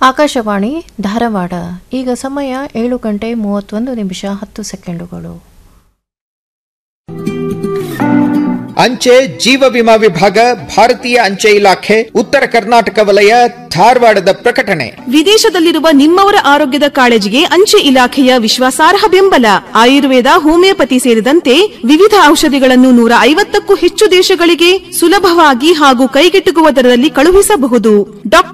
ಆಕಾಶವಾಣಿ ಧಾರವಾಡ. ಈಗ ಸಮಯ 7:31 ಅಂಚೆ ಜೀವ ವಿಮಾ ವಿಭಾಗ, ಭಾರತೀಯ ಅಂಚೆ ಇಲಾಖೆ, ಉತ್ತರ ಕರ್ನಾಟಕ ವಲಯ, ಧಾರವಾಡದ ಪ್ರಕಟಣೆ. ವಿದೇಶದಲ್ಲಿರುವ ನಿಮ್ಮವರ ಆರೋಗ್ಯದ ಕಾಳಜಿಗೆ ಅಂಚೆ ಇಲಾಖೆಯ ವಿಶ್ವಾಸಾರ್ಹ ಬೆಂಬಲ. ಆಯುರ್ವೇದ, ಹೋಮಿಯೋಪತಿ ಸೇರಿದಂತೆ ವಿವಿಧ ಔಷಧಿಗಳನ್ನು 150ಕ್ಕೂ ಹೆಚ್ಚು ದೇಶಗಳಿಗೆ ಸುಲಭವಾಗಿ ಹಾಗೂ ಕೈಗೆಟುಕುವ ದರದಲ್ಲಿ ಕಳುಹಿಸಬಹುದು.